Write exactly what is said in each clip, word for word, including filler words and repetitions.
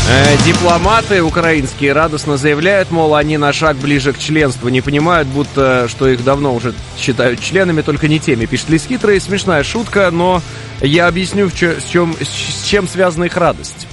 Дипломаты украинские радостно заявляют, мол, они на шаг ближе к членству. Не понимают, будто, что их давно уже считают членами, только не теми. Пишет Лис Хитрый, смешная шутка, но я объясню, в чё, с, чем, с чем связана их радость.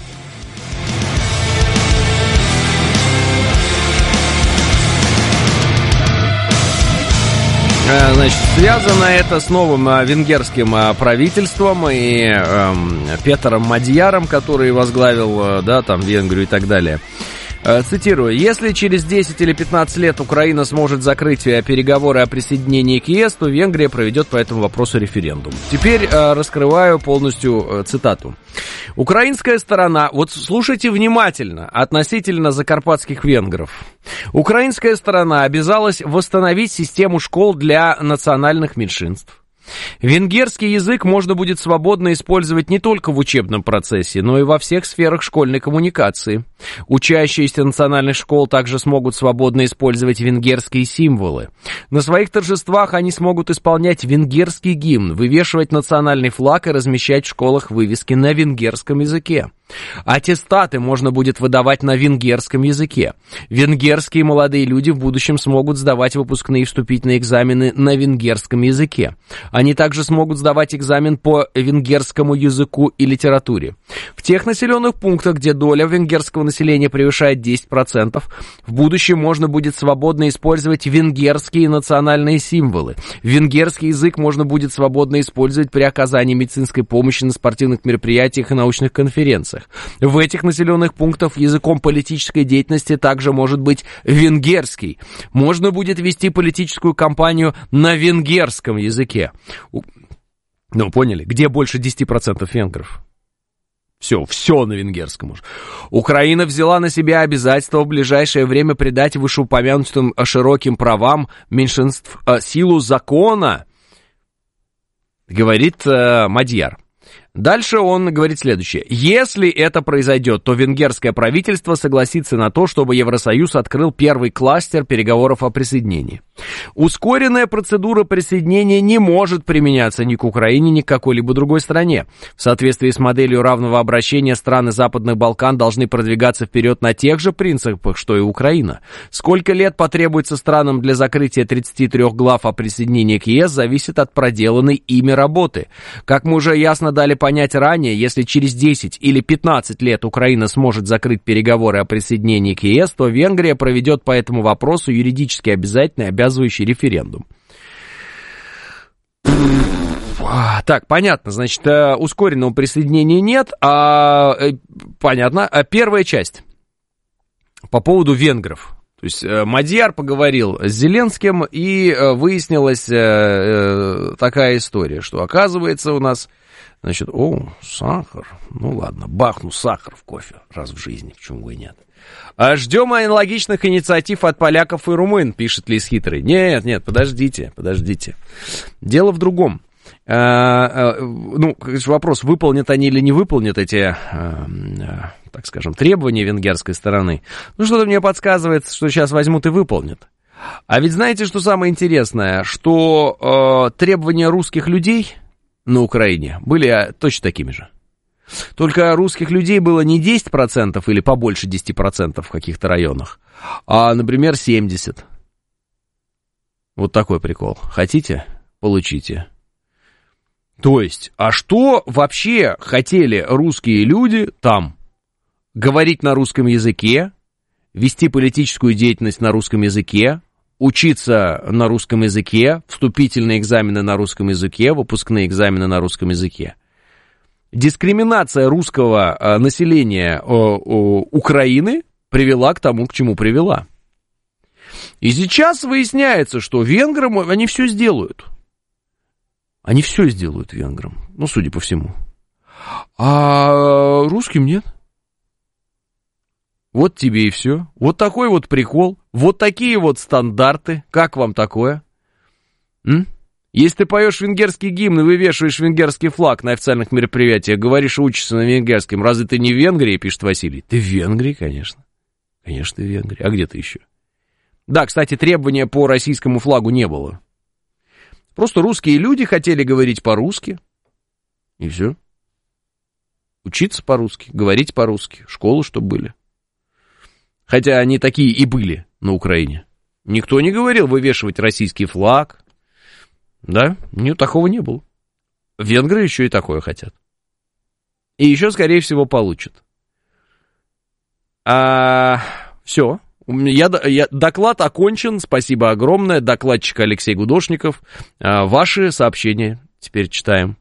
Значит, связано это с новым венгерским правительством и э, Петером Мадьяром, который возглавил, да, там, Венгрию и так далее. Цитирую. «Если через десять или пятнадцать лет Украина сможет закрыть переговоры о присоединении к ЕС, то Венгрия проведет по этому вопросу референдум». Теперь э, раскрываю полностью э, цитату. Украинская сторона, вот слушайте внимательно, относительно закарпатских венгров. Украинская сторона обязалась восстановить систему школ для национальных меньшинств. Венгерский язык можно будет свободно использовать не только в учебном процессе, но и во всех сферах школьной коммуникации. Учащиеся национальных школ также смогут свободно использовать венгерские символы. На своих торжествах они смогут исполнять венгерский гимн, вывешивать национальный флаг и размещать в школах вывески на венгерском языке. Аттестаты можно будет выдавать на венгерском языке. Венгерские молодые люди в будущем смогут сдавать выпускные и вступительные экзамены на венгерском языке. Они также смогут сдавать экзамен по венгерскому языку и литературе. В тех населенных пунктах, где доля венгерского населения превышает десять процентов, в будущем можно будет свободно использовать венгерские национальные символы. Венгерский язык можно будет свободно использовать при оказании медицинской помощи на спортивных мероприятиях и научных конференциях. В этих населенных пунктах языком политической деятельности также может быть венгерский. Можно будет вести политическую кампанию на венгерском языке. Ну, поняли, где больше десять процентов венгров? Все, все на венгерском уже. Украина взяла на себя обязательство в ближайшее время придать вышеупомянутым широким правам меньшинств силу закона, говорит э, Мадьяр. Дальше он говорит следующее. Если это произойдет, то венгерское правительство согласится на то, чтобы Евросоюз открыл первый кластер переговоров о присоединении. Ускоренная процедура присоединения не может применяться ни к Украине, ни к какой-либо другой стране. В соответствии с моделью равного обращения страны Западных Балкан должны продвигаться вперед на тех же принципах, что и Украина. Сколько лет потребуется странам для закрытия тридцати трёх глав о присоединении к ЕС, зависит от проделанной ими работы. Как мы уже ясно дали понять ранее, если через десять или пятнадцать лет Украина сможет закрыть переговоры о присоединении к ЕС, то Венгрия проведет по этому вопросу юридически обязательный обязывающий референдум. Так, понятно, значит, ускоренного присоединения нет, а понятно, а первая часть по поводу венгров. То есть Мадьяр поговорил с Зеленским, и выяснилась такая история, что оказывается у нас, значит, о, сахар, ну ладно, бахну сахар в кофе раз в жизни, почему бы и нет. А ждем аналогичных инициатив от поляков и румын, пишет Лис Хитрый. Нет, нет, подождите, подождите. Дело в другом. А, а, ну, вопрос, выполнят они или не выполнят эти, а, а, так скажем, требования венгерской стороны. Ну, что-то мне подсказывает, что сейчас возьмут и выполнят. А ведь знаете, что самое интересное? Что а, требования русских людей на Украине были точно такими же. Только русских людей было не десять процентов или побольше десять процентов в каких-то районах, а, например, семьдесят процентов. Вот такой прикол. Хотите? Получите. То есть, а что вообще хотели русские люди там? Говорить на русском языке, вести политическую деятельность на русском языке, учиться на русском языке, вступительные экзамены на русском языке, выпускные экзамены на русском языке. Дискриминация русского населения Украины привела к тому, к чему привела. И сейчас выясняется, что венграм они все сделают. Они все сделают венграм, ну, судя по всему. А русским нет. Вот тебе и все. Вот такой вот прикол. Вот такие вот стандарты. Как вам такое? М? Если ты поешь венгерский гимн и вывешиваешь венгерский флаг на официальных мероприятиях, говоришь и учишься на венгерском, разве ты не в Венгрии, пишет Василий? Ты в Венгрии, конечно. Конечно, ты в Венгрии. А где ты еще? Да, кстати, требования по российскому флагу не было. Просто русские люди хотели говорить по-русски. И все. Учиться по-русски, говорить по-русски, школы чтобы были. Хотя они такие и были на Украине. Никто не говорил вывешивать российский флаг. Да, нет, такого не было. Венгры еще и такое хотят. И еще, скорее всего, получат. А, все. Я, я, доклад окончен. Спасибо огромное. Докладчик Алексей Гудошников. А, ваши сообщения теперь читаем.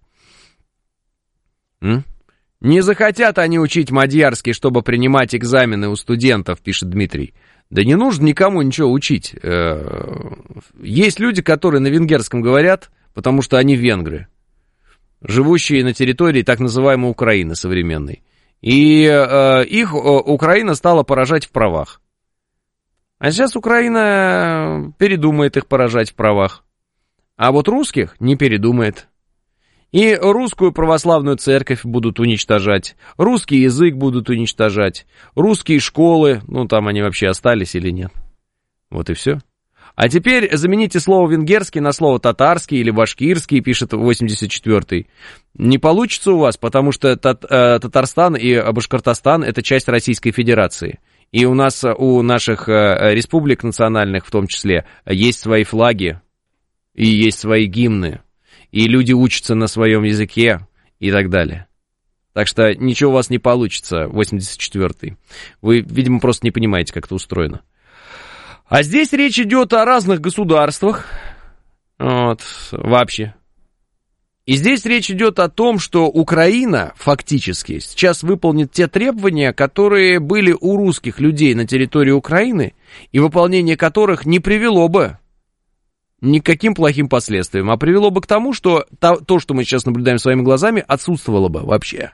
М? Не захотят они учить мадьярский, чтобы принимать экзамены у студентов, пишет Дмитрий. Да не нужно никому ничего учить. Есть люди, которые на венгерском говорят, потому что они венгры, живущие на территории так называемой Украины современной. И их Украина стала поражать в правах. А сейчас Украина передумает их поражать в правах. А вот русских не передумает. И русскую православную церковь будут уничтожать, русский язык будут уничтожать, русские школы, ну там они вообще остались или нет. Вот и все. А теперь замените слово венгерский на слово татарский или башкирский, пишет восемьдесят четвёртый. Не получится у вас, потому что Татарстан и Башкортостан это часть Российской Федерации. И у нас, у наших республик национальных в том числе, есть свои флаги и есть свои гимны. И люди учатся на своем языке и так далее. Так что ничего у вас не получится, восемьдесят четвёртый. Вы, видимо, просто не понимаете, как это устроено. А здесь речь идет о разных государствах. Вот, вообще. И здесь речь идет о том, что Украина фактически сейчас выполнит те требования, которые были у русских людей на территории Украины, и выполнение которых не привело бы никаким плохим последствиям, а привело бы к тому, что то, что мы сейчас наблюдаем своими глазами, отсутствовало бы вообще.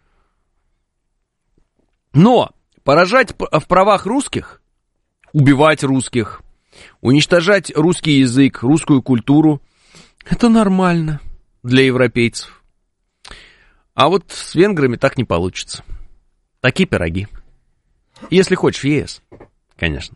Но поражать в правах русских, убивать русских, уничтожать русский язык, русскую культуру, это нормально для европейцев. А вот с венграми так не получится. Такие пироги. Если хочешь в ЕС, конечно.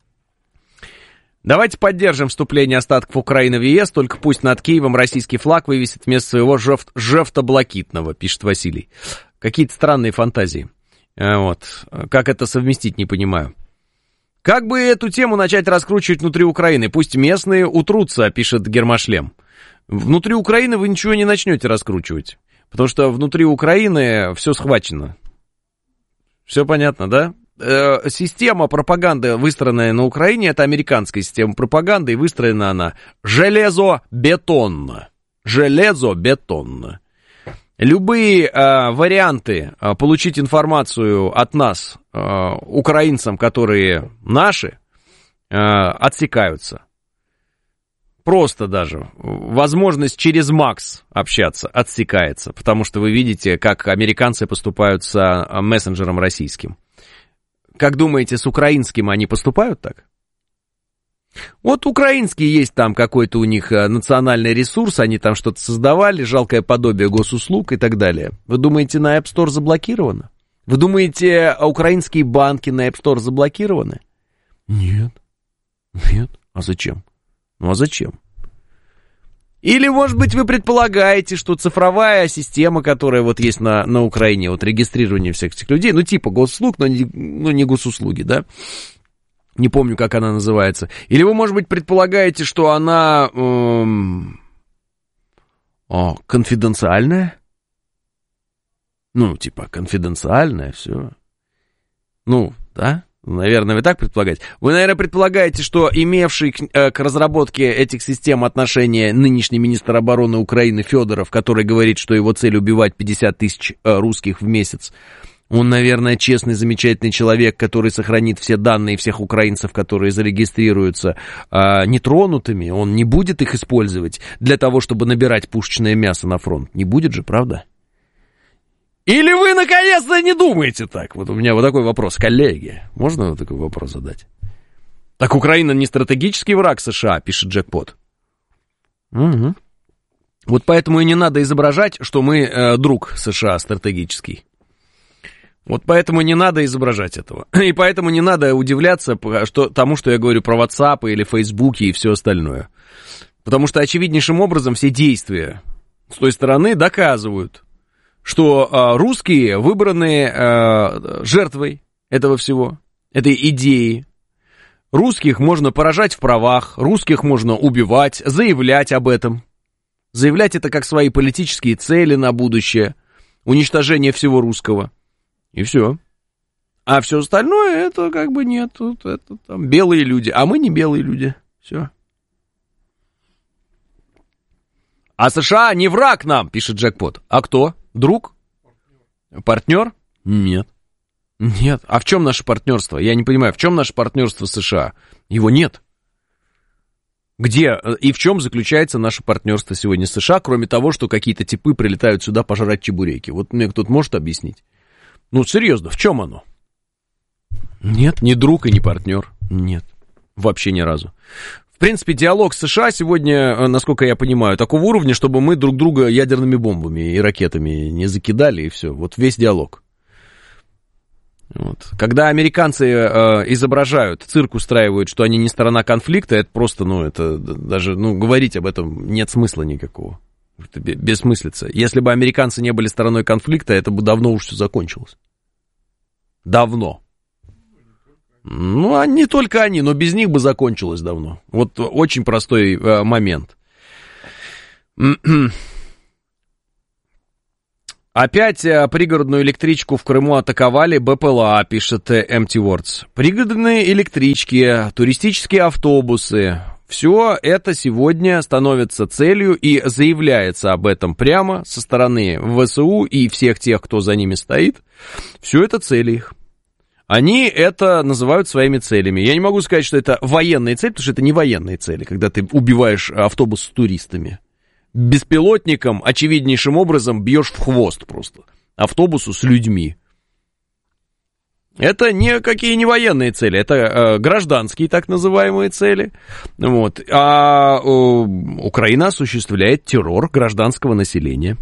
Давайте поддержим вступление остатков Украины в ЕС, только пусть над Киевом российский флаг вывесит вместо своего жефт, жефто-блакитного, пишет Василий. Какие-то странные фантазии. Вот. Как это совместить, не понимаю. Как бы эту тему начать раскручивать внутри Украины? Пусть местные утрутся, пишет Гермошлем. Внутри Украины вы ничего не начнете раскручивать, потому что внутри Украины все схвачено. Все понятно, да? Система пропаганды, выстроенная на Украине, это американская система пропаганды, и выстроена она железобетонно. Железобетонно. Любые э, варианты э, получить информацию от нас, э, украинцам, которые наши, э, отсекаются. Просто даже. Возможность через МАКС общаться отсекается, потому что вы видите, как американцы поступают с э, мессенджером российским. Как думаете, с украинским они поступают так? Вот украинский есть там какой-то у них национальный ресурс, они там что-то создавали, жалкое подобие госуслуг и так далее. Вы думаете, на App Store заблокировано? Вы думаете, украинские банки на App Store заблокированы? Нет. Нет. А зачем? Ну а зачем? Или, может быть, вы предполагаете, что цифровая система, которая вот есть на, на Украине, вот регистрирование всех этих людей, ну, типа госуслуг, но не, ну, не госуслуги, да? Не помню, как она называется. Или вы, может быть, предполагаете, что она эм, о, конфиденциальная? Ну, типа, конфиденциальная, все. Ну, да? Наверное, вы так предполагаете. Вы, наверное, предполагаете, что имевший к, э, к разработке этих систем отношения нынешний министр обороны Украины Федоров, который говорит, что его цель убивать пятьдесят тысяч э, русских в месяц, он, наверное, честный, замечательный человек, который сохранит все данные всех украинцев, которые зарегистрируются э, нетронутыми. Он не будет их использовать для того, чтобы набирать пушечное мясо на фронт. Не будет же, правда? Или вы, наконец-то, не думаете так? Вот у меня вот такой вопрос, коллеги. Можно вот такой вопрос задать? Так Украина не стратегический враг США, пишет Джекпот. Угу. Вот поэтому и не надо изображать, что мы э, друг США стратегический. Вот поэтому не надо изображать этого. И поэтому не надо удивляться что, тому, что я говорю про WhatsApp или Facebook и все остальное. Потому что очевиднейшим образом все действия с той стороны доказывают, что э, русские выбраны э, жертвой этого всего, этой идеи. Русских можно поражать в правах, русских можно убивать, заявлять об этом. Заявлять это как свои политические цели на будущее, уничтожение всего русского. И все. А все остальное, это как бы нет, это там белые люди, а мы не белые люди. Все. А США не враг нам, пишет Джекпот. А кто? Друг? Партнер? Нет. Нет. А в чем наше партнерство? Я не понимаю, в чем наше партнерство с США? Его нет. Где и в чем заключается наше партнерство сегодня с США, кроме того, что какие-то типы прилетают сюда пожрать чебуреки? Вот мне кто-то может объяснить? Ну, серьезно, в чем оно? Нет, ни друг и ни партнер. Нет. Вообще ни разу. В принципе, диалог с США сегодня, насколько я понимаю, такого уровня, чтобы мы друг друга ядерными бомбами и ракетами не закидали, и все. Вот весь диалог. Вот. Когда американцы э, изображают, цирк устраивают, что они не сторона конфликта, это просто, ну, это даже, ну, говорить об этом нет смысла никакого. Это бессмыслица. Если бы американцы не были стороной конфликта, это бы давно уж все закончилось. Давно. Ну, а не только они, но без них бы закончилось давно. Вот очень простой э, момент. Опять э, пригородную электричку в Крыму атаковали БПЛА, пишет э, Empty Words. Пригородные электрички, туристические автобусы. Все это сегодня становится целью и заявляется об этом прямо со стороны ВСУ и всех тех, кто за ними стоит. Все это цели их. Они это называют своими целями. Я не могу сказать, что это военные цели, потому что это не военные цели, когда ты убиваешь автобус с туристами. Беспилотником очевиднейшим образом бьешь в хвост просто автобусу с людьми. Это никакие не военные цели, это э, гражданские так называемые цели. Вот. А э, Украина осуществляет террор гражданского населения.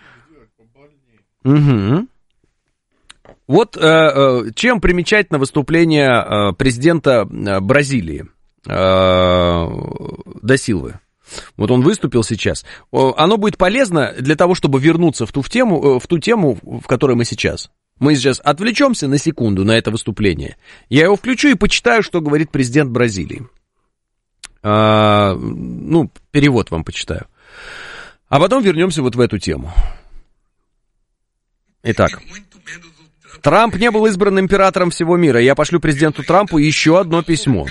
Угу. Вот э, э, чем примечательно выступление э, президента э, Бразилии э, да Силвы. Вот он выступил сейчас. Оно будет полезно для того, чтобы вернуться в ту, в тему, в ту тему, в которой мы сейчас. Мы сейчас отвлечемся на секунду на это выступление. Я его включу и почитаю, что говорит президент Бразилии. А, ну, перевод вам почитаю. А потом вернемся вот в эту тему. Итак. Трамп не был избран императором всего мира. Я пошлю президенту Трампу еще одно письмо,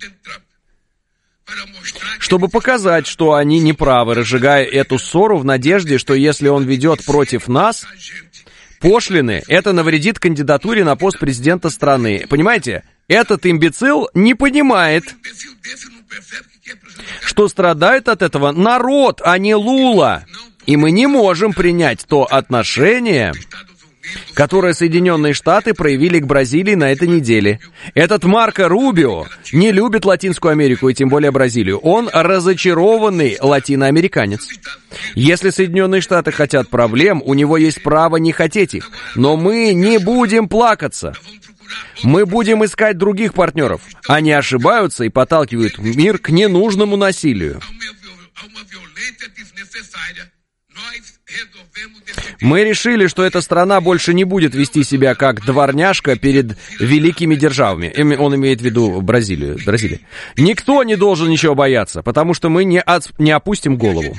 чтобы показать, что они неправы, разжигая эту ссору в надежде, что если он ведет против нас пошлины, это навредит кандидатуре на пост президента страны. Понимаете, этот имбецил не понимает, что страдает от этого народ, а не Лула. И мы не можем принять то отношение, которое Соединенные Штаты проявили к Бразилии на этой неделе. Этот Марко Рубио не любит Латинскую Америку и тем более Бразилию. Он разочарованный латиноамериканец. Если Соединенные Штаты хотят проблем, у него есть право не хотеть их. Но мы не будем плакаться. Мы будем искать других партнеров. Они ошибаются и подталкивают мир к ненужному насилию. Мы решили, что эта страна больше не будет вести себя как дворняжка перед великими державами. Он имеет в виду Бразилию. Бразилию. Никто не должен ничего бояться, потому что мы не, от, не опустим голову.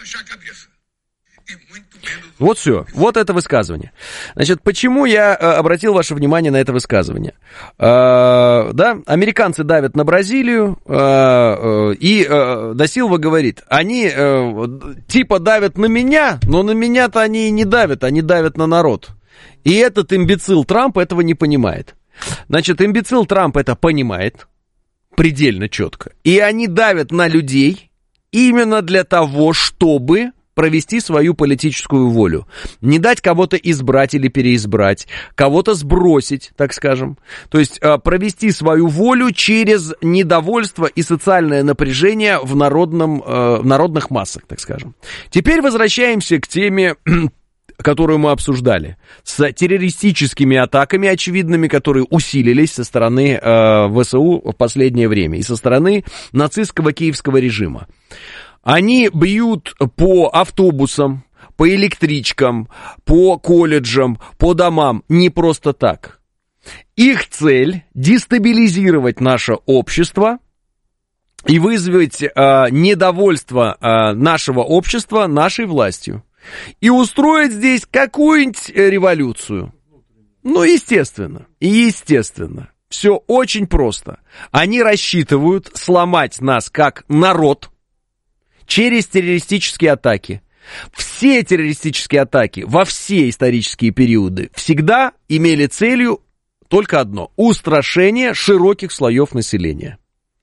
Вот все. Вот это высказывание. Значит, почему я э, обратил ваше внимание на это высказывание? Э, да, американцы давят на Бразилию, э, э, и э, да Силва говорит, они э, типа давят на меня, но на меня-то они и не давят, они давят на народ. И этот имбецил Трамп этого не понимает. Значит, имбецил Трамп это понимает предельно четко. И они давят на людей именно для того, чтобы провести свою политическую волю. Не дать кого-то избрать или переизбрать, кого-то сбросить, так скажем. То есть провести свою волю через недовольство и социальное напряжение в, народном, в народных массах, так скажем. Теперь возвращаемся к теме, которую мы обсуждали, с террористическими атаками очевидными, которые усилились со стороны э, ВСУ в последнее время и со стороны нацистского киевского режима. Они бьют по автобусам, по электричкам, по колледжам, по домам не просто так. Их цель – дестабилизировать наше общество и вызвать э, недовольство э, нашего общества нашей властью. И устроить здесь какую-нибудь революцию. Ну, естественно, естественно. Все очень просто. Они рассчитывают сломать нас как народ через террористические атаки. Все террористические атаки во все исторические периоды всегда имели целью только одно – устрашение широких слоев населения.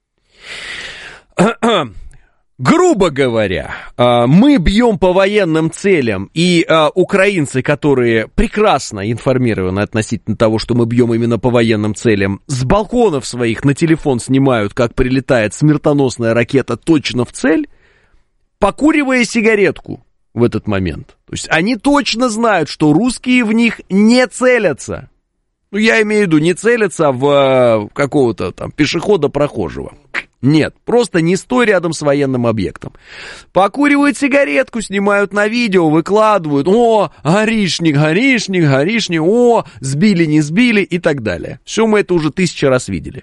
Грубо говоря, мы бьем по военным целям, и украинцы, которые прекрасно информированы относительно того, что мы бьем именно по военным целям, с балконов своих на телефон снимают, как прилетает смертоносная ракета точно в цель, покуривая сигаретку в этот момент. То есть они точно знают, что русские в них не целятся. Ну, я имею в виду, не целятся в какого-то там пешехода-прохожего. Нет, просто не стой рядом с военным объектом. Покуривают сигаретку, снимают на видео, выкладывают. О, горишник, горишник, горишник, о, сбили, не сбили и так далее. Все мы это уже тысячу раз видели.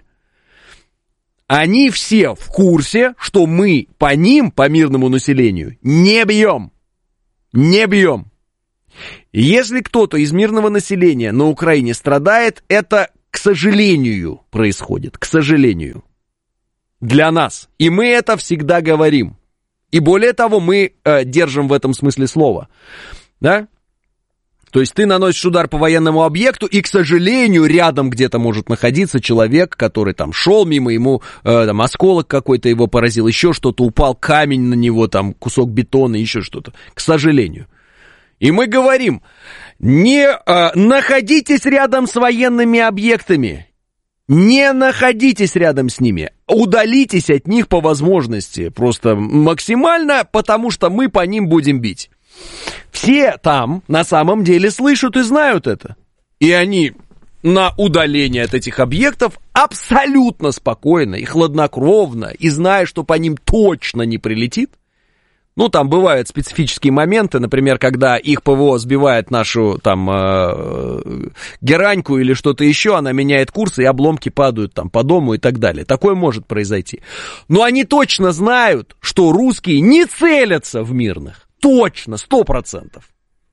Они все в курсе, что мы по ним, по мирному населению, не бьем. Не бьем. Если кто-то из мирного населения на Украине страдает, это, к сожалению, происходит. К сожалению. Для нас. И мы это всегда говорим. И более того, мы э, держим в этом смысле слова. Да? То есть ты наносишь удар по военному объекту, и, к сожалению, рядом где-то может находиться человек, который там шел мимо, ему э, там осколок какой-то его поразил, еще что-то, упал камень на него, там кусок бетона, еще что-то. К сожалению. И мы говорим, не э, находитесь рядом с военными объектами. Не находитесь рядом с ними, удалитесь от них по возможности, просто максимально, потому что мы по ним будем бить. Все там на самом деле слышат и знают это. И они на удаление от этих объектов абсолютно спокойно и хладнокровно, и зная, что по ним точно не прилетит. Ну, там бывают специфические моменты, например, когда их ПВО сбивает нашу, там, э, гераньку или что-то еще, она меняет курс, и обломки падают там по дому и так далее. Такое может произойти. Но они точно знают, что русские не целятся в мирных. Точно, сто процентов.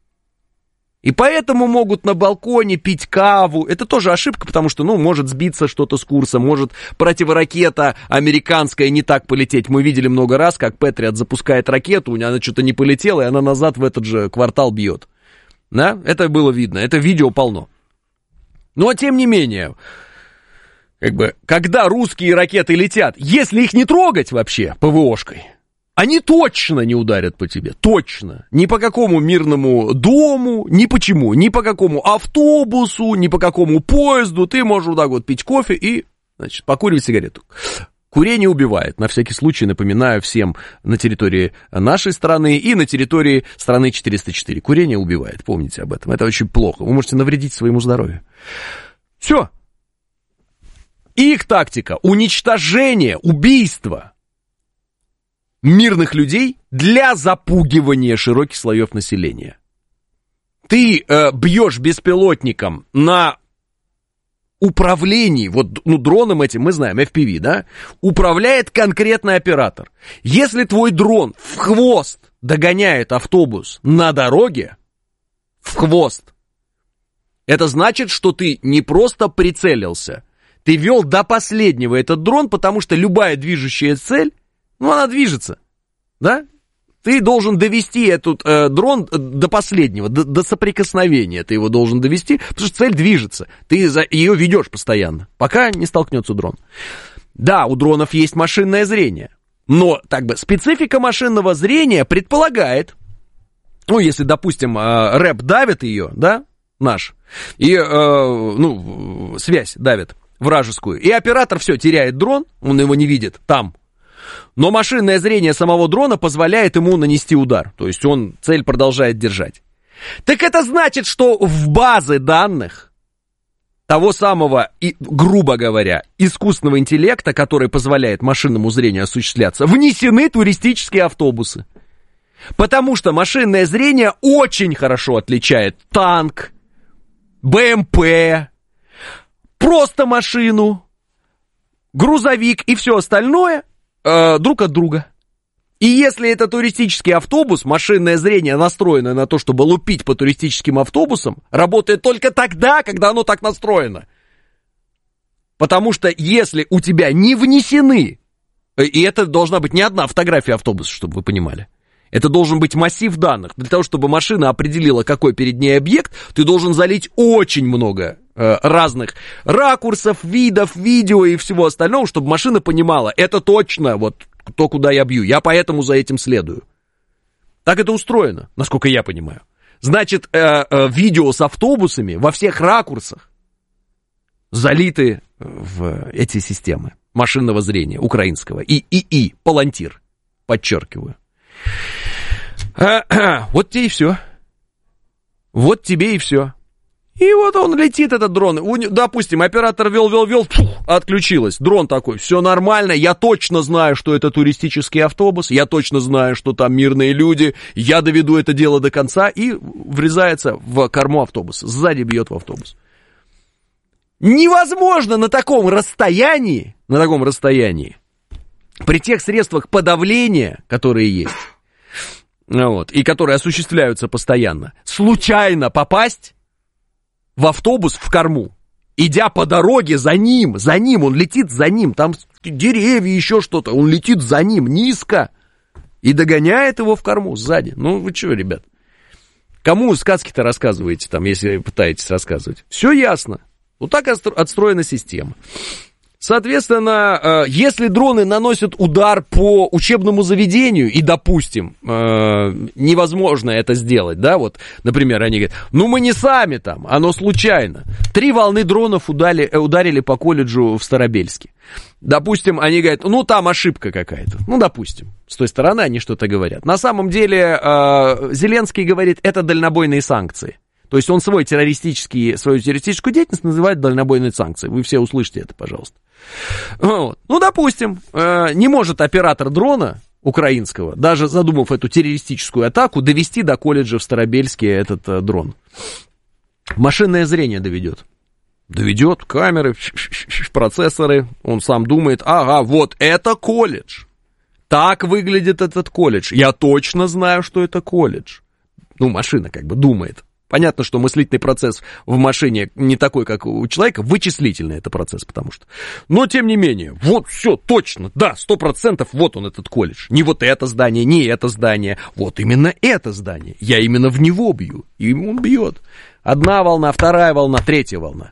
И поэтому могут на балконе пить каву. Это тоже ошибка, потому что, ну, может сбиться что-то с курса, может противоракета американская не так полететь. Мы видели много раз, как Патриот запускает ракету, у нее она что-то не полетела, и она назад в этот же квартал бьет. Да? Это было видно, это видео полно. Но, тем не менее, как бы, когда русские ракеты летят, если их не трогать вообще ПВОшкой, они точно не ударят по тебе, точно. Ни по какому мирному дому, ни почему, ни по какому автобусу, ни по какому поезду. Ты можешь вот так вот пить кофе и, значит, покуривать сигарету. Курение убивает, на всякий случай напоминаю всем на территории нашей страны и на территории страны четыреста четыре. Курение убивает, помните об этом, это очень плохо, вы можете навредить своему здоровью. Все. Их тактика – уничтожение, убийство мирных людей для запугивания широких слоев населения. Ты э, бьешь беспилотником на управлении, вот, ну, дроном этим мы знаем, эф пи ви, да, управляет конкретный оператор. Если твой дрон в хвост догоняет автобус на дороге, в хвост, это значит, что ты не просто прицелился, ты вел до последнего этот дрон, потому что любая движущая цель, ну, она движется, да? Ты должен довести этот э, дрон до последнего, до, до соприкосновения ты его должен довести, потому что цель движется, ты за, ее ведешь постоянно, пока не столкнется дрон. Да, у дронов есть машинное зрение, но, так бы, специфика машинного зрения предполагает, ну, если, допустим, э, рэп давит ее, да, наш, и, э, ну, связь давит вражескую, и оператор все, теряет дрон, он его не видит там. Но машинное зрение самого дрона позволяет ему нанести удар. То есть он цель продолжает держать. Так это значит, что в базы данных того самого, и, грубо говоря, искусственного интеллекта, который позволяет машинному зрению осуществляться, внесены туристические автобусы. Потому что машинное зрение очень хорошо отличает танк, бэ эм пэ, просто машину, грузовик и все остальное э, друг от друга. И если это туристический автобус, машинное зрение, настроенное на то, чтобы лупить по туристическим автобусам, работает только тогда, когда оно так настроено. Потому что если у тебя не внесены, и это должна быть не одна фотография автобуса, чтобы вы понимали, это должен быть массив данных. Для того, чтобы машина определила, какой перед ней объект, ты должен залить очень много э, разных ракурсов, видов, видео и всего остального, чтобы машина понимала, это точно вот то, куда я бью. Я поэтому за этим следую. Так это устроено, насколько я понимаю. Значит, э, э, видео с автобусами во всех ракурсах залиты в эти системы машинного зрения украинского. И ИИ, Палантир, подчеркиваю. Вот тебе и все. Вот тебе и все. И вот он летит, этот дрон. Допустим, оператор вел-вел-вел, отключилась. Дрон такой, все нормально, я точно знаю, что это туристический автобус, я точно знаю, что там мирные люди, я доведу это дело до конца, и врезается в корму автобуса, сзади бьет в автобус. Невозможно на таком расстоянии, на таком расстоянии, при тех средствах подавления, которые есть, вот, и которые осуществляются постоянно, случайно попасть в автобус в корму, идя по дороге за ним, за ним, он летит за ним, там деревья, еще что-то, он летит за ним низко и догоняет его в корму сзади. Ну, вы что, ребят? Кому сказки-то рассказываете там, если пытаетесь рассказывать? Все ясно. Вот так отстроена система. Соответственно, если дроны наносят удар по учебному заведению, и, допустим, невозможно это сделать, да, вот, например, они говорят, ну мы не сами там, оно случайно. Три волны дронов ударили, ударили по колледжу в Старобельске. Допустим, они говорят, ну там ошибка какая-то. Ну, допустим, с той стороны они что-то говорят. На самом деле, Зеленский говорит, это дальнобойные санкции. То есть он свой террористический, свою террористическую деятельность называет дальнобойной санкцией. Вы все услышите это, пожалуйста. Вот. Ну, допустим, не может оператор дрона украинского, даже задумав эту террористическую атаку, довести до колледжа в Старобельске этот дрон. Машинное зрение доведет. Доведет, камеры, процессоры, он сам думает, ага, вот это колледж. Так выглядит этот колледж. Я точно знаю, что это колледж. Ну, машина как бы думает. Понятно, что мыслительный процесс в машине не такой, как у человека, вычислительный это процесс, потому что. Но, тем не менее, вот все, точно, да, сто процентов, вот он, этот колледж. Не вот это здание, не это здание, вот именно это здание. Я именно в него бью, и он бьет. Одна волна, вторая волна, третья волна.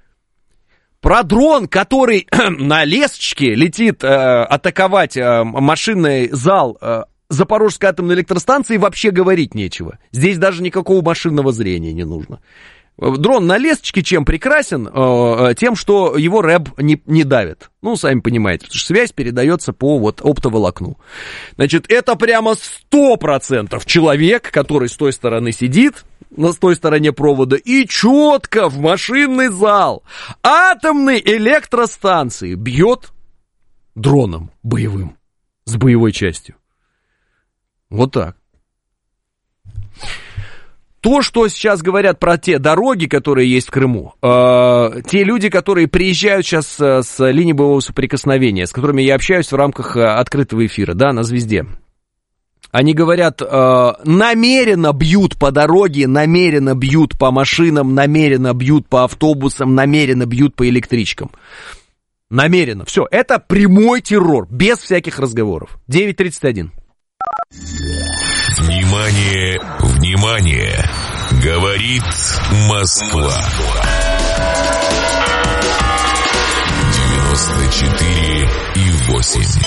Про дрон, который на лесочке летит э, атаковать э, машинный зал э, Запорожской атомной электростанции, вообще говорить нечего. Здесь даже никакого машинного зрения не нужно. Дрон на лесочке чем прекрасен? Э, тем, что его рэб не, не давит. Ну, сами понимаете, потому что связь передается по вот оптоволокну. Значит, это прямо сто процентов человек, который с той стороны сидит, на той стороне провода, и четко в машинный зал атомной электростанции бьет дроном боевым, с боевой частью. Вот так. То, что сейчас говорят про те дороги, которые есть в Крыму, э, те люди, которые приезжают сейчас с, с линии боевого соприкосновения, с которыми я общаюсь в рамках открытого эфира, да, на «Звезде», они говорят, э, намеренно бьют по дороге, намеренно бьют по машинам, намеренно бьют по автобусам, намеренно бьют по электричкам. Намеренно. Все, это прямой террор, без всяких разговоров. девять тридцать один. Внимание, внимание! Говорит Москва. девяносто четыре и восемь.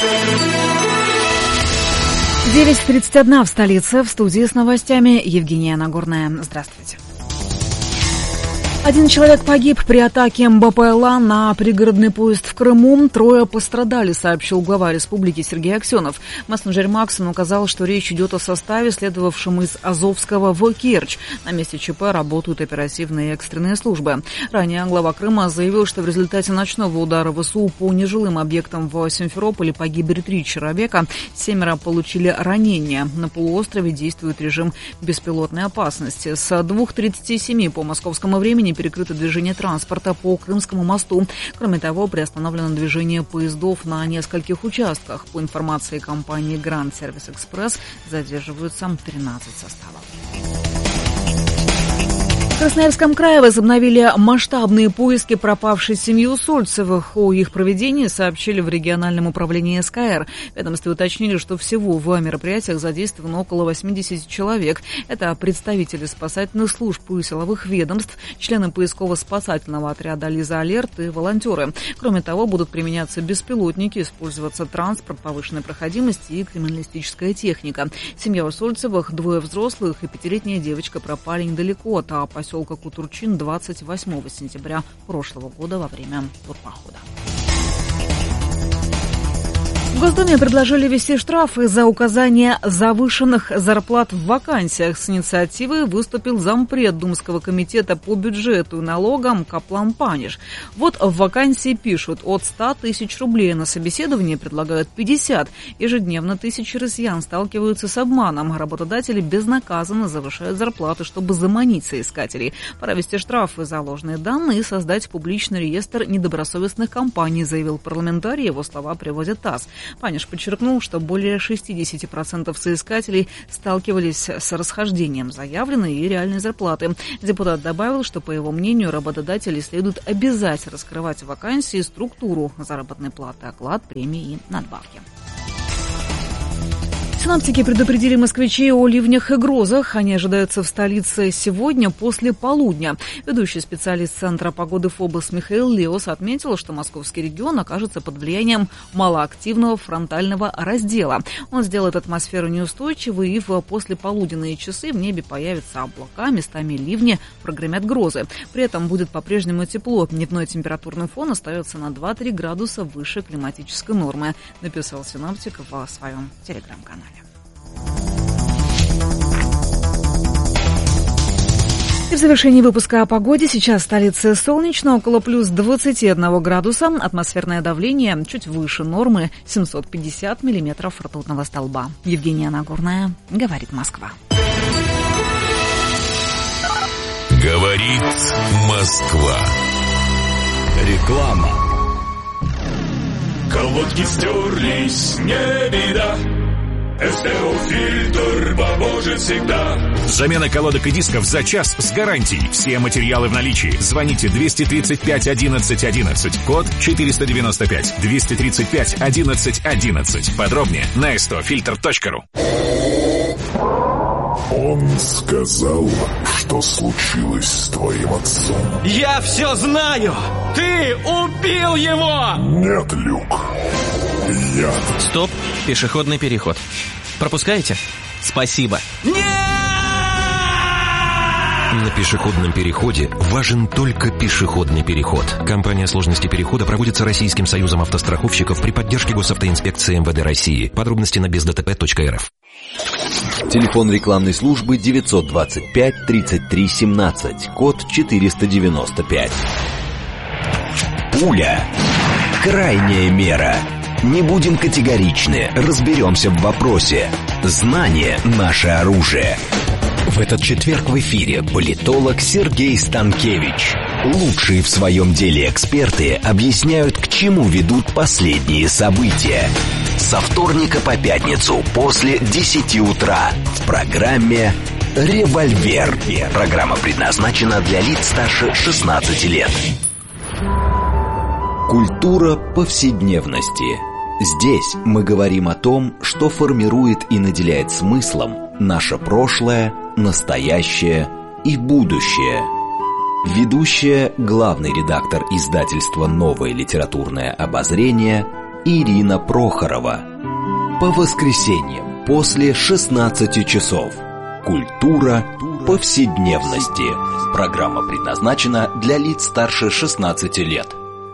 девять тридцать один в столице. В студии с новостями Евгения Нагорная. Здравствуйте. Один человек погиб при атаке БПЛА на пригородный поезд в Крыму. Трое пострадали, сообщил глава республики Сергей Аксенов. Мессенджер Максон указал, что речь идет о составе, следовавшем из Азовского в Керчь. На месте ЧП работают оперативные и экстренные службы. Ранее глава Крыма заявил, что в результате ночного удара ВСУ по нежилым объектам в Симферополе погибли три человека. Семеро получили ранения. На полуострове действует режим беспилотной опасности. С двух тридцати семи по московскому времени перекрыто движение транспорта по Крымскому мосту. Кроме того, приостановлено движение поездов на нескольких участках. По информации компании Grand Service Express, задерживаются тринадцать составов. В Красноярском крае возобновили масштабные поиски пропавшей семьи Усольцевых. О их проведении сообщили в региональном управлении СКР. В ведомстве уточнили, что всего в мероприятиях задействовано около восьмидесяти человек. Это представители спасательных служб и силовых ведомств, члены поисково-спасательного отряда «Лиза Алерт» и волонтеры. Кроме того, будут применяться беспилотники, использоваться транспорт повышенной проходимости и криминалистическая техника. Семья Усольцевых, двое взрослых и пятилетняя девочка пропали недалеко от поселка поселка Кутурчин двадцать восьмого сентября прошлого года во время турпохода. В Госдуме предложили ввести штрафы за указание завышенных зарплат в вакансиях. С инициативой выступил зампред Думского комитета по бюджету и налогам Каплан Паниш. Вот в вакансии пишут от ста тысяч рублей, на собеседование предлагают пятьдесят. Ежедневно тысячи россиян сталкиваются с обманом. Работодатели безнаказанно завышают зарплаты, чтобы заманить соискателей. Пора ввести штрафы за ложные данные и создать публичный реестр недобросовестных компаний, заявил парламентарий. Его слова приводит ТАСС. Паниш подчеркнул, что более шестьдесят процентов соискателей сталкивались с расхождением заявленной и реальной зарплаты. Депутат добавил, что, по его мнению, работодателей следует обязать раскрывать вакансии, структуру заработной платы, оклад, премии и надбавки. Синоптики предупредили москвичей о ливнях и грозах. Они ожидаются в столице сегодня после полудня. Ведущий специалист Центра погоды ФОБОС Михаил Леос отметил, что московский регион окажется под влиянием малоактивного фронтального раздела. Он сделает атмосферу неустойчивой, и в послеполуденные часы в небе появятся облака, местами ливни, прогремят грозы. При этом будет по-прежнему тепло. Дневной температурный фон остается на два-три градуса выше климатической нормы, написал синоптик в своем телеграм-канале. И в завершении выпуска о погоде. Сейчас в столице солнечно, около плюс двадцати одного градуса. Атмосферное давление чуть выше нормы, семьсот пятьдесят миллиметров ртутного столба. Евгения Нагорная, говорит Москва. Говорит Москва. Реклама. Колодки стерлись, не беда. СТО-фильтр поможет всегда. Замена колодок и дисков за час с гарантией. Все материалы в наличии. Звоните двести тридцать пять одиннадцать одиннадцать. Код четыреста девяносто пять. двести тридцать пять одиннадцать одиннадцать. Подробнее на эс тэ о фильтр точка ру. Он сказал, что случилось с твоим отцом. Я все знаю! Ты убил его! Нет, Люк. Я... Стоп, пешеходный переход. Пропускаете? Спасибо. Нет! На пешеходном переходе важен только пешеходный переход. Компания «Сложности перехода» проводится Российским союзом автостраховщиков при поддержке госавтоинспекции эм вэ дэ России. Подробности на без дэ тэ пэ точка эр эф. Телефон рекламной службы девятьсот двадцать пять тридцать три семнадцать, код четыреста девяносто пять. Пуля. Крайняя мера. Не будем категоричны, разберемся в вопросе. Знание – наше оружие. В этот четверг в эфире политолог Сергей Станкевич. Лучшие в своем деле эксперты объясняют, к чему ведут последние события. Со вторника по пятницу после десяти утра в программе «Револьвер». Программа предназначена для лиц старше шестнадцати лет. Культура повседневности. Здесь мы говорим о том, что формирует и наделяет смыслом наше прошлое, настоящее и будущее. Ведущая, главный редактор издательства «Новое литературное обозрение» Ирина Прохорова. По воскресеньям после шестнадцати часов. Культура повседневности. Программа предназначена для лиц старше шестнадцати лет.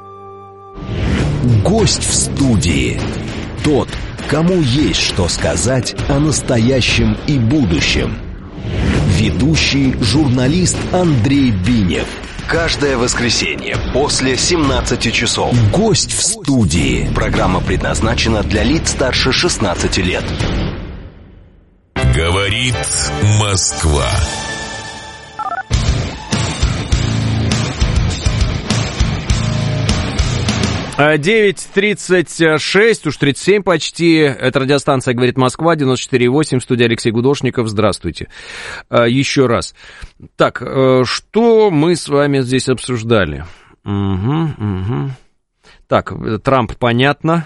Гость в студии. Тот, кому есть что сказать о настоящем и будущем. Ведущий журналист Андрей Бинев. Каждое воскресенье после семнадцати часов. Гость в студии. Программа предназначена для лиц старше шестнадцати лет. Говорит Москва. девять тридцать шесть, уж тридцать семь почти. Это радиостанция «Говорит Москва», девяносто четыре и восемь, в студии Алексей Гудошников. Здравствуйте. Еще раз. Так, что мы с вами здесь обсуждали? Угу, угу. Так, Трамп, понятно.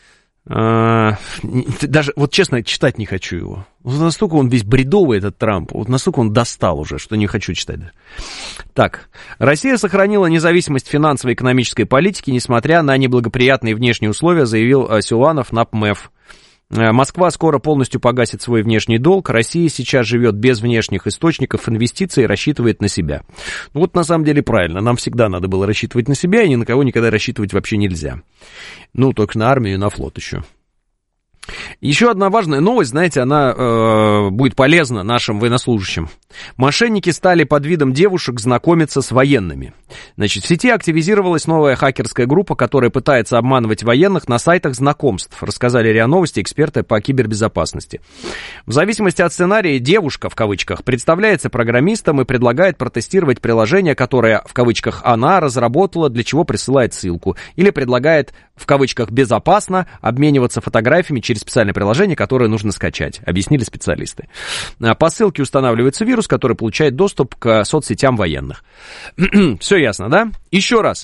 Даже, вот честно, читать не хочу его. Вот настолько он весь бредовый, этот Трамп. Вот настолько он достал уже, что не хочу читать. Так, Россия сохранила независимость финансовой и экономической политики, несмотря на неблагоприятные внешние условия, заявил Силуанов на ПМЭФ. Москва скоро полностью погасит свой внешний долг. Россия сейчас живет без внешних источников инвестиций и рассчитывает на себя. Ну вот на самом деле правильно. Нам всегда надо было рассчитывать на себя, и ни на кого никогда рассчитывать вообще нельзя. Ну, только на армию и на флот еще. Еще одна важная новость, знаете, она э, будет полезна нашим военнослужащим. Мошенники стали под видом девушек знакомиться с военными. Значит, в сети активизировалась новая хакерская группа, которая пытается обманывать военных на сайтах знакомств, рассказали РИА Новости эксперты по кибербезопасности. В зависимости от сценария «девушка» в кавычках представляется программистом и предлагает протестировать приложение, которое в кавычках она разработала, для чего присылает ссылку, или предлагает в кавычках «безопасно» обмениваться фотографиями через специальное приложение, которое нужно скачать, объяснили специалисты. По ссылке устанавливается вирус, который получает доступ к соцсетям военных. Все ясно, да? Еще раз.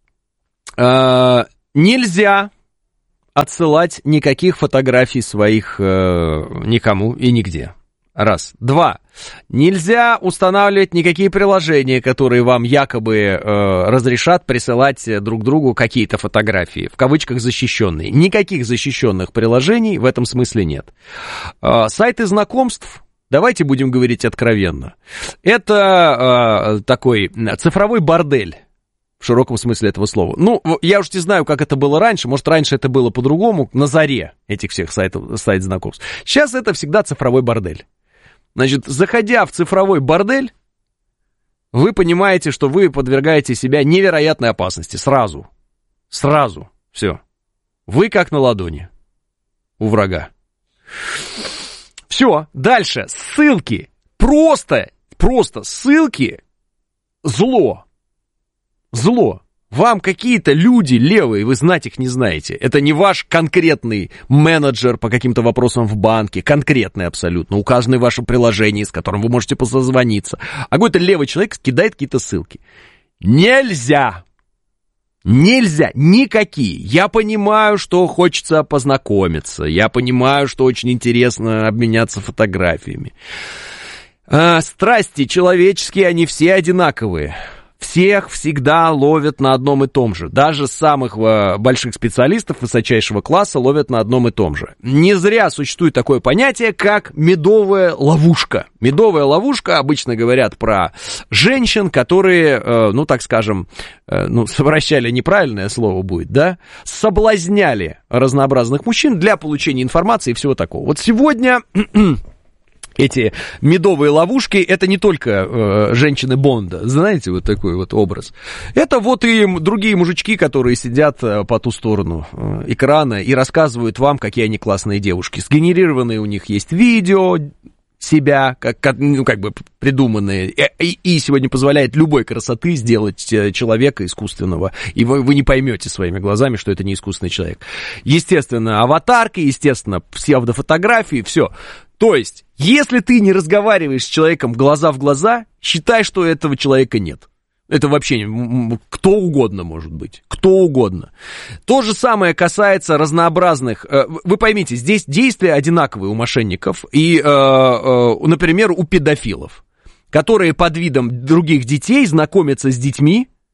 Э, нельзя отсылать никаких фотографий своих э, никому и нигде. Раз. Два. Нельзя устанавливать никакие приложения, которые вам якобы э, разрешат присылать друг другу какие-то фотографии, в кавычках защищенные. Никаких защищенных приложений в этом смысле нет. Э, сайты знакомств, давайте будем говорить откровенно, это э, такой цифровой бордель. В широком смысле этого слова. Ну, я уж не знаю, как это было раньше. Может, раньше это было по-другому, на заре этих всех сайтов, сайт знакомств. Сейчас это всегда цифровой бордель. Значит, заходя в цифровой бордель, вы понимаете, что вы подвергаете себя невероятной опасности. Сразу. Сразу. Все. Вы как на ладони у врага. Все. Дальше. Ссылки. Просто, просто ссылки. Зло. Зло. Вам какие-то люди левые, вы знать их не знаете. Это не ваш конкретный менеджер по каким-то вопросам в банке, конкретный абсолютно, указанный в вашем приложении, с которым вы можете позвониться. А какой-то левый человек кидает какие-то ссылки. Нельзя. Нельзя. Никакие. Я понимаю, что хочется познакомиться. Я понимаю, что очень интересно обменяться фотографиями. А, страсти человеческие, они все одинаковые. Всех всегда ловят на одном и том же. Даже самых больших специалистов высочайшего класса ловят на одном и том же. Не зря существует такое понятие, как медовая ловушка. Медовая ловушка, обычно говорят про женщин, которые, ну, так скажем, ну, совращали неправильное слово будет, да, соблазняли разнообразных мужчин для получения информации и всего такого. Вот сегодня... Эти медовые ловушки, это не только э, женщины Бонда, знаете, вот такой вот образ. Это вот и другие мужички, которые сидят э, по ту сторону э, экрана и рассказывают вам, какие они классные девушки. Сгенерированные у них есть видео себя, как, как, ну, как бы придуманные, и, и сегодня позволяет любой красоты сделать человека искусственного, и вы, вы не поймете своими глазами, что это не искусственный человек. Естественно, аватарки, естественно, псевдофотографии, все. То есть, если ты не разговариваешь с человеком глаза в глаза, считай, что этого человека нет. Это вообще кто угодно может быть, кто угодно. То же самое касается разнообразных... Вы поймите, здесь действия одинаковые у мошенников и, например, у педофилов, которые под видом других детей знакомятся с детьми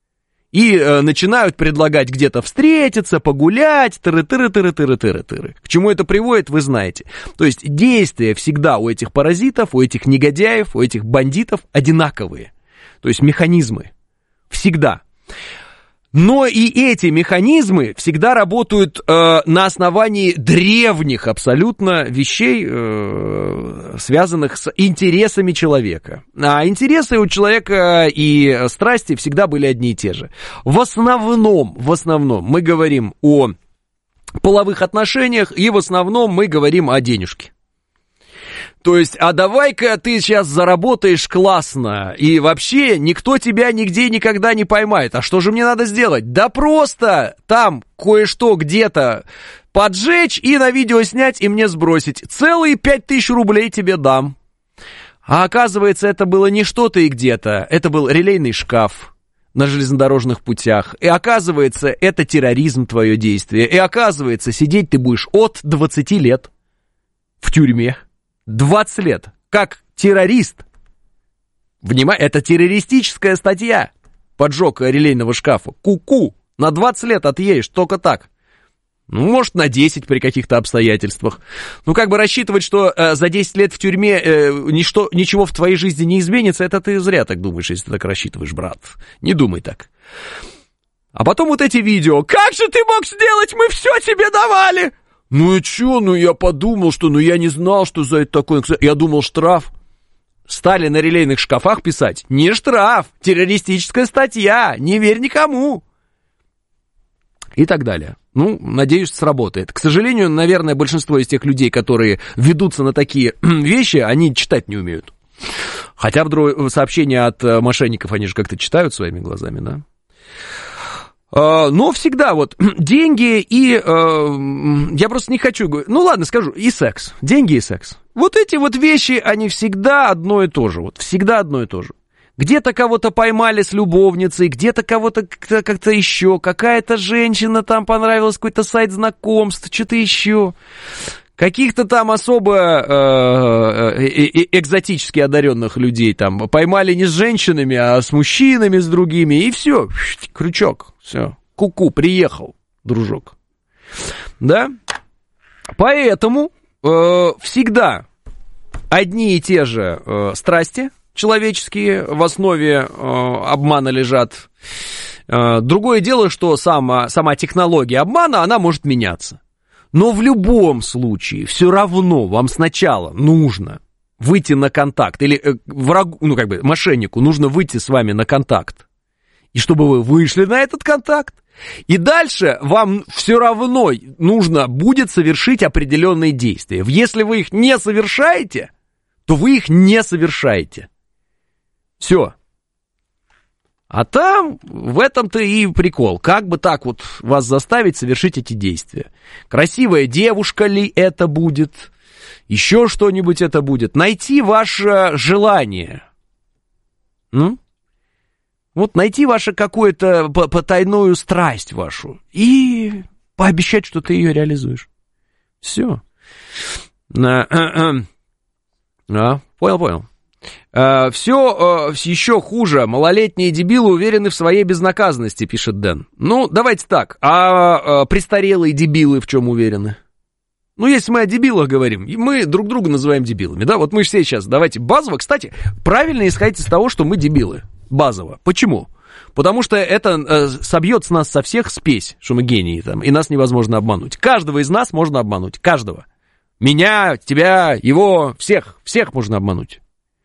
И э, начинают предлагать где-то встретиться, погулять, тыры-тыры-тыры-тыры-тыры-тыры. К чему это приводит, вы знаете. То есть действия всегда у этих паразитов, у этих негодяев, у этих бандитов одинаковые. То есть механизмы. Всегда. Но и эти механизмы всегда работают э, на основании древних абсолютно вещей, э, связанных с интересами человека. А интересы у человека и страсти всегда были одни и те же. В основном, в основном мы говорим о половых отношениях, и в основном мы говорим о денежке. То есть, а давай-ка ты сейчас заработаешь классно, и вообще никто тебя нигде никогда не поймает. А что же мне надо сделать? Да просто там кое-что где-то поджечь и на видео снять и мне сбросить. Целые пять тысяч рублей тебе дам. А оказывается, это было не что-то и где-то, это был релейный шкаф на железнодорожных путях. И оказывается, это терроризм, твое действие. И оказывается, сидеть ты будешь от двадцати лет в тюрьме. двадцать лет, как террорист. Внимание, это террористическая статья. Поджог релейного шкафа. Ку-ку, на двадцать лет отъедешь, только так. Ну, может, на десять при каких-то обстоятельствах. Ну, как бы рассчитывать, что э, за десять лет в тюрьме э, ничто, ничего в твоей жизни не изменится, это ты зря так думаешь, если ты так рассчитываешь, брат. Не думай так. А потом вот эти видео. Как же ты мог сделать? Мы все тебе давали! Ну и чё, ну я подумал, что, ну я не знал, что за это такое. Я думал, штраф. Стали на релейных шкафах писать. Не штраф, террористическая статья, не верь никому. И так далее. Ну, надеюсь, сработает. К сожалению, наверное, большинство из тех людей, которые ведутся на такие вещи, они читать не умеют. Хотя вдруг сообщения от мошенников, они же как-то читают своими глазами, да? Но всегда вот деньги и, э, я просто не хочу говорить, ну ладно, скажу, и секс, деньги и секс. Вот эти вот вещи, они всегда одно и то же, вот всегда одно и то же. Где-то кого-то поймали с любовницей, где-то кого-то как-то, как-то еще, какая-то женщина там понравилась, какой-то сайт знакомств, что-то еще. Каких-то там особо э, э, экзотически одаренных людей там поймали не с женщинами, а с мужчинами, с другими, и все, крючок, все, ку-ку, приехал, дружок, да? Поэтому э, всегда одни и те же э, страсти человеческие в основе э, обмана лежат. Э, другое дело, что сама, сама технология обмана, она может меняться. Но в любом случае, все равно вам сначала нужно выйти на контакт, или э, врагу, ну как бы мошеннику нужно выйти с вами на контакт, и чтобы вы вышли на этот контакт, и дальше вам все равно нужно будет совершить определенные действия. Если вы их не совершаете, то вы их не совершаете. Все. А там, в этом-то и прикол. Как бы так вот вас заставить совершить эти действия? Красивая девушка ли это будет? Еще что-нибудь это будет? Найти ваше желание. Ну? Вот найти ваше какую-то потайную страсть вашу. И пообещать, что ты ее реализуешь. Все. А, понял, понял. Uh, все uh, еще хуже. Малолетние дебилы уверены в своей безнаказанности, пишет Дэн. Ну, давайте так. А uh, престарелые дебилы в чем уверены? Ну, если мы о дебилах говорим, мы друг друга называем дебилами, да? Вот мы все сейчас, давайте базово, кстати, правильно исходить из того, что мы дебилы. Базово. Почему? Потому что это uh, собьет с нас со всех спесь, что мы гении там, и нас невозможно обмануть. Каждого из нас можно обмануть. Каждого. Меня, тебя, его, всех. Всех можно обмануть.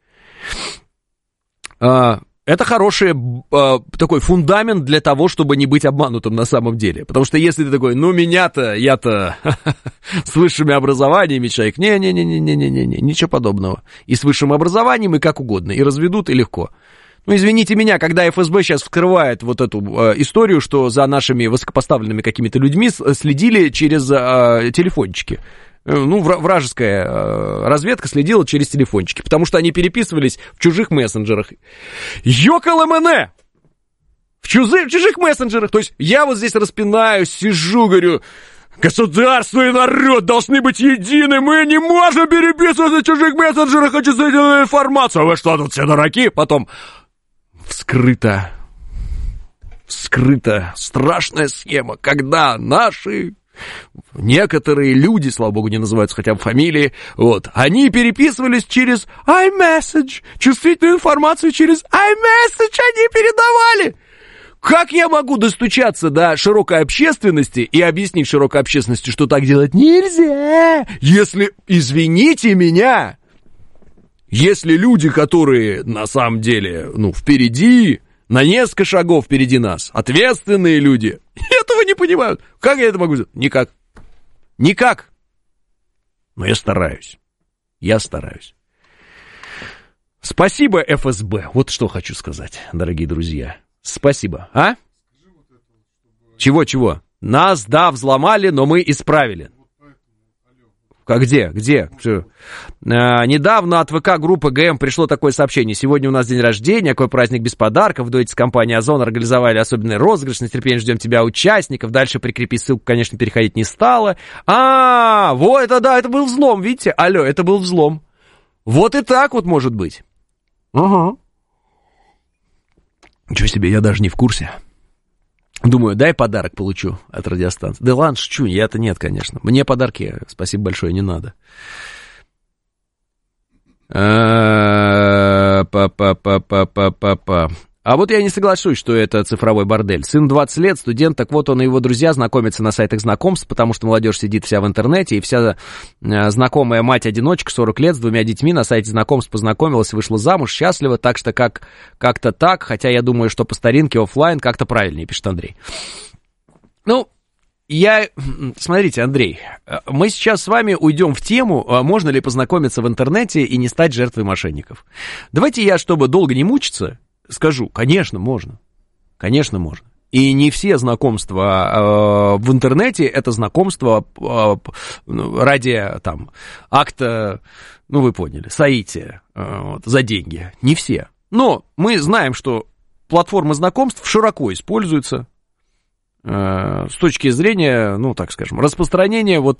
Это хороший такой фундамент для того, чтобы не быть обманутым на самом деле. Потому что если ты такой, ну меня-то, я-то с высшими образованиями человек, не-не-не-не-не-не-не, ничего подобного. И с высшим образованием, и как угодно, и разведут, и легко. Ну, извините меня, когда эф эс бэ сейчас вскрывает вот эту э, историю, что за нашими высокопоставленными какими-то людьми следили через э, телефончики. Ну, вражеская разведка следила через телефончики, потому что они переписывались в чужих мессенджерах. Ёкалэмэне! В, чужих, в чужих мессенджерах. То есть я вот здесь распинаюсь, сижу, говорю, государство и народ должны быть едины, мы не можем переписываться в чужих мессенджерах, хочу за информацию. Вы что, тут все дураки? Потом вскрыто вскрыта страшная схема, когда наши некоторые люди, слава богу, не называются хотя бы фамилии, вот, они переписывались через iMessage, чувствительную информацию через iMessage они передавали. Как я могу достучаться до широкой общественности и объяснить широкой общественности, что так делать нельзя, если, извините меня, если люди, которые на самом деле, ну, впереди, на несколько шагов впереди нас, ответственные люди, этого не понимают. Как я это могу сделать? Никак. Никак. Но я стараюсь. Я стараюсь. Спасибо, эф эс бэ. Вот что хочу сказать, дорогие друзья. Спасибо. А? Чего-чего? Нас, да, взломали, но мы исправили. Как где? Где? А, недавно от вэ ка-группы гэ эм пришло такое сообщение. Сегодня у нас день рождения, какой праздник без подарков. В дуэте с компанией «Озон» организовали особенный розыгрыш. С нетерпением ждем тебя, участников. Дальше прикрепи ссылку, конечно, переходить не стало. А, вот это да, это был взлом, видите? Алло, это был взлом. Вот и так вот может быть. Ага. Ничего себе, я даже не в курсе. Думаю, дай подарок получу от радиостанции. Да ладно, шучу, я-то нет, конечно. Мне подарки, спасибо большое, не надо. Па-па-па-па-па-па-па. А вот я не соглашусь, что это цифровой бордель. Сын двадцать лет, студент, так вот он и его друзья знакомятся на сайтах знакомств, потому что молодежь сидит вся в интернете, и вся знакомая мать-одиночка, сорок лет, с двумя детьми на сайте знакомств познакомилась, вышла замуж, счастлива, так что как, как-то так, хотя я думаю, что по старинке офлайн как-то правильнее, пишет Андрей. Ну, я... Смотрите, Андрей, мы сейчас с вами уйдем в тему, можно ли познакомиться в интернете и не стать жертвой мошенников. Давайте я, чтобы долго не мучиться, скажу, конечно, можно. Конечно, можно. И не все знакомства э, в интернете это знакомства э, ради там акта, ну вы поняли, соития э, вот, за деньги. Не все. Но мы знаем, что платформы знакомств широко используются э, с точки зрения, ну так скажем, распространения вот